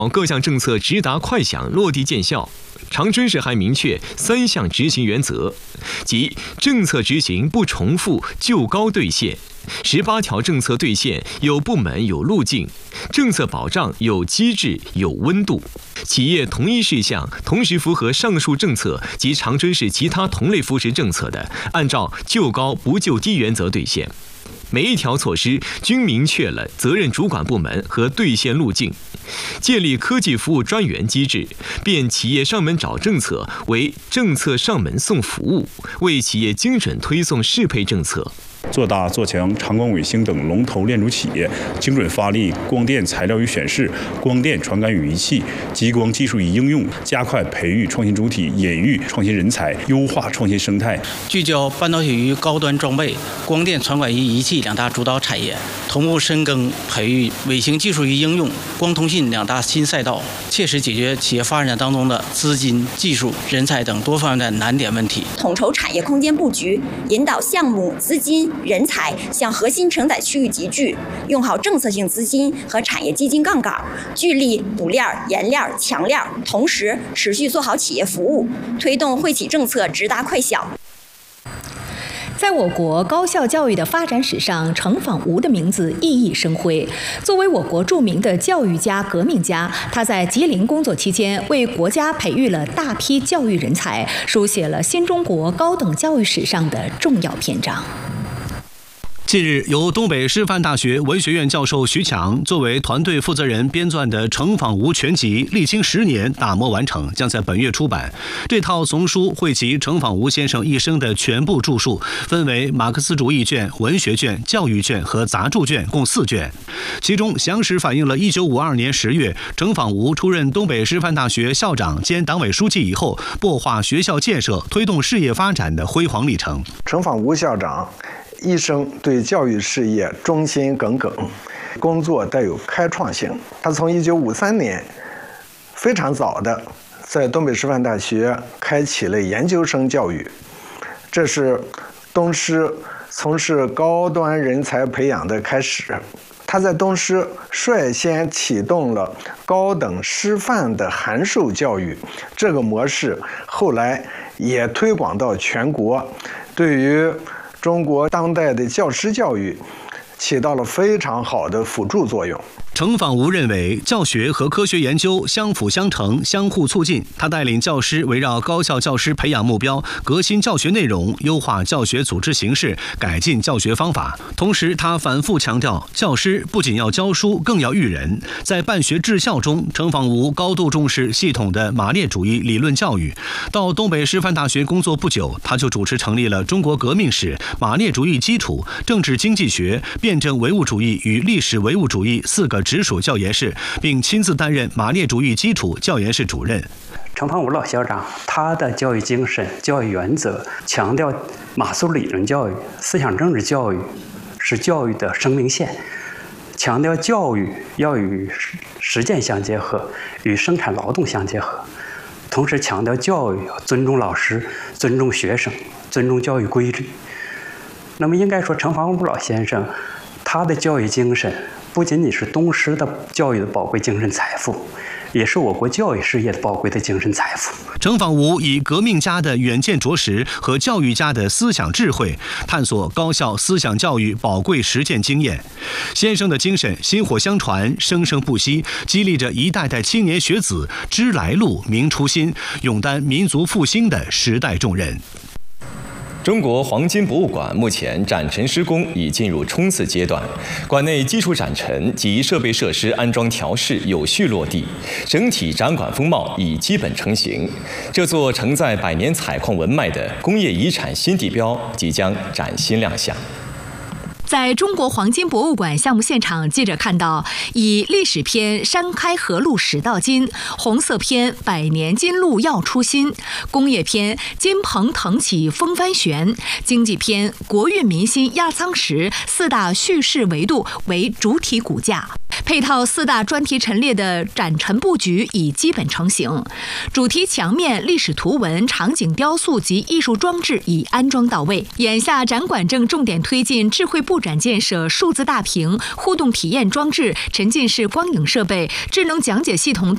各项政策直达快响落地见效。长春市还明确3项执行原则，即政策执行不重复就高兑现，18条政策兑现有部门有路径，政策保障有机制有温度，企业同一事项同时符合上述政策及长春市其他同类扶持政策的，按照就高不就低原则兑现。每一条措施均明确了责任主管部门和兑现路径，建立科技服务专员机制，变企业上门找政策为政策上门送服务，为企业精准推送适配政策。 做大做强长光卫星等龙头链路企业，精准发力光电材料与显示、光电传感与仪器、激光技术与应用，加快培育创新主体，引育创新人才，优化创新生态。 聚焦半导体与高端装备、光电传感仪器2大主导产业，同步深耕培育卫星技术与应用、光通信2大新赛道，切实解决企业发展当中的资金、技术、人才等多方面的难点问题。 统筹产业空间布局，引导项目、资金、人才向核心承载区域集聚，用好政策性资金和产业基金杠杆，聚力补链、延链、强链，同时持续做好企业服务，推动惠企政策直达快响。 在我国高校教育的发展史上，程仿吾的名字熠熠生辉。作为我国著名的教育家、革命家，他在吉林工作期间，为国家培育了大批教育人才，书写了新中国高等教育史上的重要篇章。 近日，由东北师范大学文学院教授徐强作为团队负责人编撰的《程仿吾全集》，历经10年打磨完成，将在本月出版。这套丛书汇集程仿吾先生一生的全部著述，分为马克思主义卷、文学卷、教育卷和杂著卷，共4卷。其中详实反映了1952年10月程仿吾出任东北师范大学校长兼党委书记以后，擘画学校建设、推动事业发展的辉煌历程。 程仿吾校长一生对教育事业忠心耿耿，工作带有开创性。他从1953年非常早的在东北师范大学开启了研究生教育，这是东师从事高端人才培养的开始。他在东师率先启动了高等师范的函授教育，这个模式后来也推广到全国，对于中国当代的教师教育起到了非常好的辅助作用。 程仿吾认为，教学和科学研究相辅相成、相互促进。他带领教师围绕高校教师培养目标，革新教学内容，优化教学组织形式，改进教学方法。同时，他反复强调，教师不仅要教书，更要育人。在办学治校中，程仿吾高度重视系统的马列主义理论教育。到东北师范大学工作不久，他就主持成立了中国革命史、马列主义基础、政治经济学、辩证唯物主义与历史唯物主义4个直属教研室，并亲自担任马列主义基础教研室主任。 程仿吾老校长，他的教育精神、教育原则强调马苏理论教育、思想政治教育是教育的生命线，强调教育要与实践相结合，与生产劳动相结合，同时强调教育要尊重老师、尊重学生、尊重教育规律。那么应该说，程仿吾老先生他的教育精神不仅仅是东师的教育的宝贵精神财富，也是我国教育事业的宝贵的精神财富。 程仿吾以革命家的远见卓识和教育家的思想智慧，探索高校思想教育宝贵实践经验。先生的精神薪火相传，生生不息，激励着一代代青年学子知来路、明初心，勇担民族复兴的时代重任。 中国黄金博物馆目前展陈施工已进入冲刺阶段，馆内基础展陈及设备设施安装调试有序落地，整体展馆风貌已基本成型。这座承载100年采矿文脉的工业遗产新地标即将崭新亮相。 在中国黄金博物馆项目现场，记者看到以历史篇山开河路始到金，红色篇100年金路要出新，工业篇金鹏腾起风帆旋，经济篇国运民心压舱石4大叙事维度为主体骨架。配套4大专题陈列的展陈布局已基本成型，主题墙面、历史图文、场景雕塑及艺术装置已安装到位。眼下展馆正重点推进智慧布展建设、数字大屏、互动体验装置、沉浸式光影设备、智能讲解系统